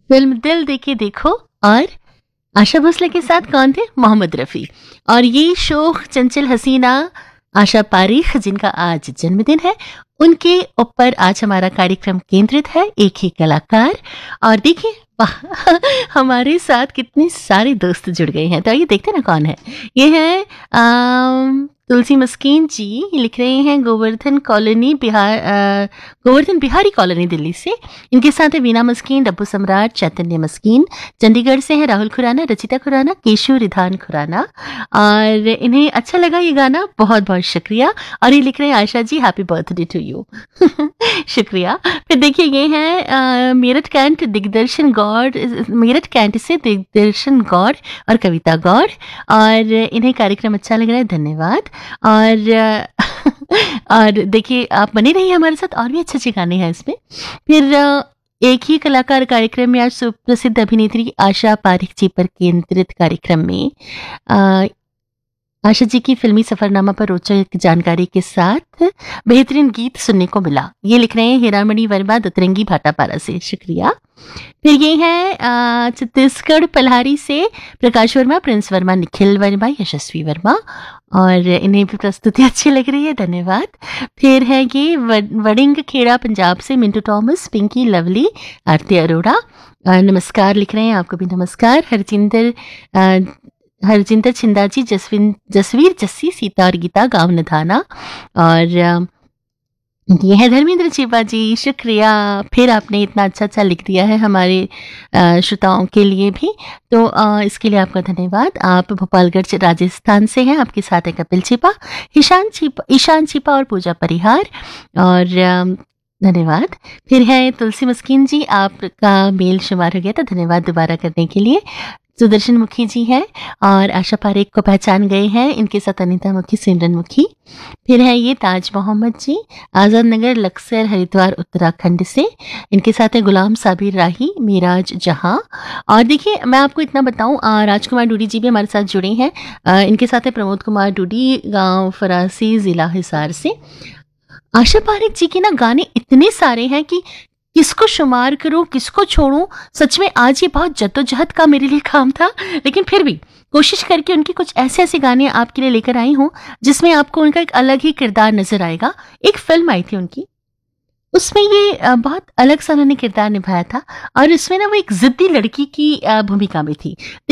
Film दिल देके देखो और आशा भोसले के साथ कौन थे? मोहम्मद रफ़ी। और ये शोख चंचल हसीना आशा पारीख जिनका आज जन्मदिन है, उनके ऊपर आज हमारा कार्यक्रम केंद्रित है, एक ही कलाकार। और देखिए वाह, हमारे साथ कितने सारे दोस्त जुड़ गए हैं। तो आइए देखते हैं ना कौन है। ये है तुलसी मस्कीन जी, लिख रहे हैं गोवर्धन कॉलोनी गोवर्धन बिहारी कॉलोनी दिल्ली से। इनके साथ है वीना मस्कीन, डब्बू सम्राट, चैतन्य मस्कीन। चंडीगढ़ से है राहुल खुराना, रचिता खुराना, केशु रिधान खुराना। और इन्हें अच्छा लगा ये गाना, बहुत बहुत शुक्रिया। और ये लिख रहे हैं Asha ji happy birthday to you. शुक्रिया। फिर देखिए ये है मेरठ कैंट दिग्दर्शन गौड़, मेरठ कैंट से दिग्दर्शन गौड़ और कविता गौड़। और इन्हें कार्यक्रम अच्छा लग रहा है, धन्यवाद। और और देखिए आप बने रहिए हमारे साथ, और भी अच्छे अच्छे गाने हैं इसमें। फिर एक ही कलाकार कार्यक्रम में आज सुप्रसिद्ध अभिनेत्री आशा पारीख जी पर केंद्रित कार्यक्रम में आशा जी की फिल्मी सफरनामा पर रोचक जानकारी के साथ बेहतरीन गीत सुनने को मिला। ये लिख रहे हैं हीरामणि वर्मा दतरंगी भाटापारा से, शुक्रिया। फिर ये है छत्तीसगढ़ पल्हारी से प्रकाश वर्मा, प्रिंस वर्मा, निखिल वर्मा, यशस्वी वर्मा। और इन्हें भी प्रस्तुति अच्छी लग रही है, धन्यवाद। फिर है ये वडिंग खेड़ा पंजाब से मिंटू थॉमस, पिंकी, लवली, आरती अरोड़ा। नमस्कार लिख रहे हैं, आपको भी नमस्कार। हरजिंदर छिंदाजी, जसवीर जस्सी, सीता और गीता, गांव नधाना। और ये है धर्मेंद्र चीपा जी, शुक्रिया। फिर आपने इतना अच्छा अच्छा लिख दिया है हमारे श्रोताओं के लिए भी, तो इसके लिए आपका धन्यवाद। आप भोपालगढ़ राजस्थान से हैं, आपके साथ है कपिल छिपा, ईशान छिपा और पूजा परिहार। और धन्यवाद। फिर है तुलसी मस्कीन जी, आपका मेल शुमार हो गया था, धन्यवाद दोबारा करने के लिए। सुदर्शन मुखी जी हैं और आशा पारेख को पहचान गए हैं, इनके साथ अनीता मुखी, सिमरन मुखी। फिर है ये ताज मोहम्मद जी, आज़ाद नगर लक्सर हरिद्वार उत्तराखंड से। इनके साथ है गुलाम साबिर राही, मिराज जहां। और देखिए मैं आपको इतना बताऊं, राजकुमार डूडी जी भी हमारे साथ जुड़े हैं। इनके साथ है प्रमोद कुमार डूडी, गांव फरासी, जिला हिसार से। आशा पारेख जी के ना गाने इतने सारे हैं कि किसको शुमार करूं, किसको छोड़ूं। सच में आज ये बहुत जद्दोजहद का मेरे लिए काम था, लेकिन फिर भी कोशिश करके उनके कुछ ऐसे ऐसे गाने आपके लिए लेकर आई हूं जिसमें आपको उनका एक अलग ही किरदार नजर आएगा। एक फिल्म आई थी उनकी, उसमें ये बहुत अलग सा उन्होंने किरदार निभाया था और इसमें ना वो एक जिद्दी लड़की की भूमिका में थी।